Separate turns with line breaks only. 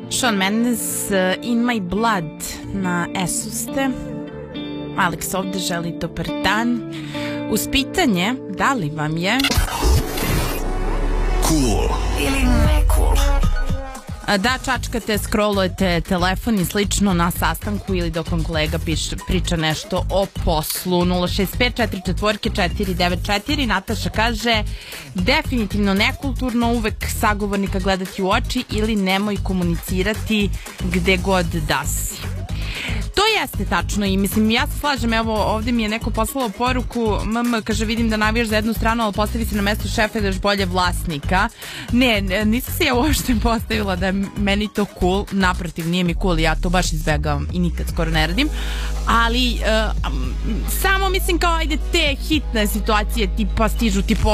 Shawn Mendes, In My Blood na S-u ste. Alex ovde želi dobar dan. Uz pitanje, da li vam je
cool ili ne cool?
Da čačkate, scrollujete telefon i slično na sastanku ili dok vam kolega priča nešto o poslu. 065-44-494. Nataša kaže, definitivno nekulturno, uvek sagovornika gledati u oči ili nemoj komunicirati gde god da si. To jeste tačno i mislim, ja se slažem, evo ovde mi je neko poslao poruku, kaže, vidim da navijaš za jednu stranu, ali postavi se na mesto šefa i daš bolje vlasnika. Ne, nisam se ja uopšte postavila da je meni to cool, naprotiv, nije mi cool, ja to baš izbegavam i nikad skoro ne radim, ali samo mislim kao, ajde, te hitne situacije tipa stižu ti